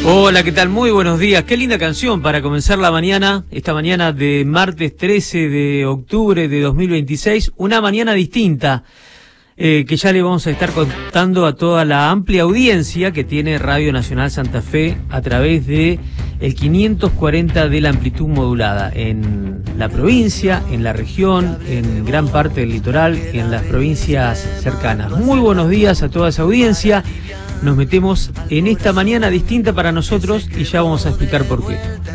Hola, ¿qué tal? Muy buenos días. Qué linda canción para comenzar la mañana, esta mañana de martes 13 de octubre de 2026, una mañana distinta, que ya le vamos a estar contando a toda la amplia audiencia que tiene Radio Nacional Santa Fe a través de el 540 de la amplitud modulada en la provincia, en la región, en gran parte del litoral, en las provincias cercanas. Muy buenos días a toda esa audiencia. Nos metemos en esta mañana distinta para nosotros y ya vamos a explicar por qué.